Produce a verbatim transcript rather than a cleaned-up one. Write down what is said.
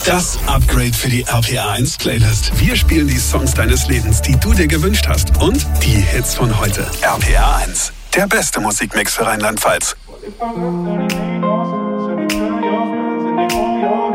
Das Upgrade für die R P R eins Playlist. Wir spielen die Songs deines Lebens, die du dir gewünscht hast. Und die Hits von heute. R P R eins, der beste Musikmix für Rheinland-Pfalz.